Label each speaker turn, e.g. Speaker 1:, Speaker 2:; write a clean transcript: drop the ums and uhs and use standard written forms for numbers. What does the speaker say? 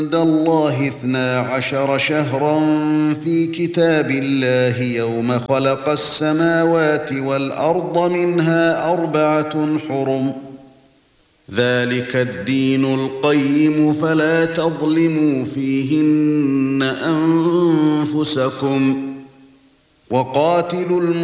Speaker 1: عند الله 12 شهرا في كتاب الله يوم خلق السماوات والأرض منها 4 حرم ذلك الدين القيم فلا تظلموا فيهن أنفسكم وقاتلوا